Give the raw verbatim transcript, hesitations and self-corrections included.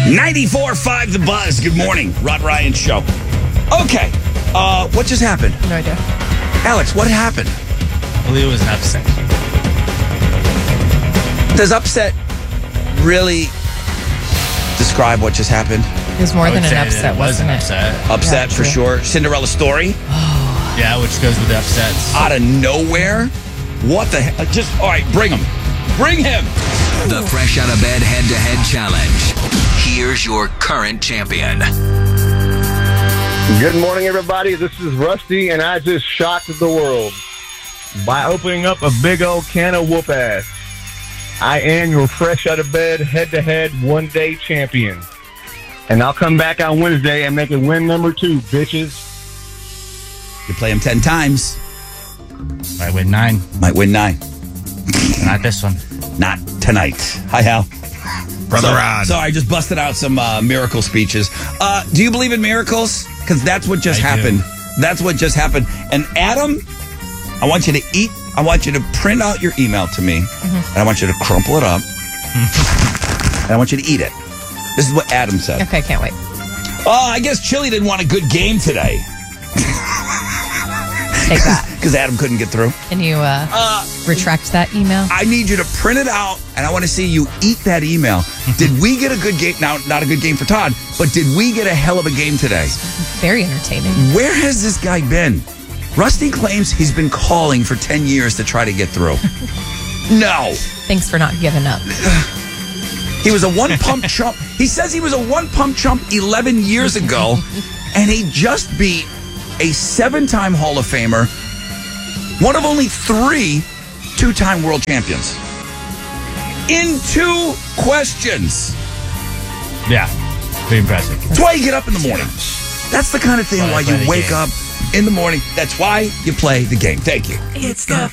ninety-four point five The Buzz. Good morning. Rod Ryan Show. Okay. Uh, what just happened? No idea. Alex, what happened? I believe it was an upset. Does upset really describe what just happened? It was more I would than an say that upset, it was wasn't an it? upset. Upset Yeah, for true. sure. Cinderella story Yeah, which goes with the upsets. out of nowhere. What the heck? Just, all right, bring him. Bring him. The Fresh Out of Bed Head-to-Head Challenge. Here's your current champion. Good morning, everybody. This is Rusty, and I just shocked the world by opening up a big old can of whoop ass. I am your Fresh Out of Bed Head-to-Head one-day champion. And I'll come back on Wednesday and make it win number two, bitches. You play him ten times, Might win nine. might win nine. Not this one. Not tonight. Hi, Hal. Brother so, Rod. Sorry, I just busted out some uh, miracle speeches. Uh, do you believe in miracles? Because that's what just I happened. do. That's what just happened. And Adam, I want you to eat. I want you to print out your email to me, and I want you to crumple it up, and I want you to eat it. This is what Adam said. Okay, can't wait. Oh, I guess Chili didn't want a good game today Take that. because Adam couldn't get through. Can you uh, Uh, retract that email? I need you to print it out, and I want to see you eat that email. Did we get a good game? Now, not a good game for Todd, but did we get a hell of a game today? Very entertaining. Where has this guy been? Rusty claims he's been calling for ten years to try to get through. No. Thanks for not giving up. He was a one-pump chump. He says he was a one-pump chump eleven years ago, and he just beat a seven-time Hall of Famer, one of only three two-time world champions. In two questions. Yeah. Pretty impressive. That's why you get up in the morning. That's the kind of thing Why I why play you the wake game. up in the morning. That's why you play the game. Thank you. It's the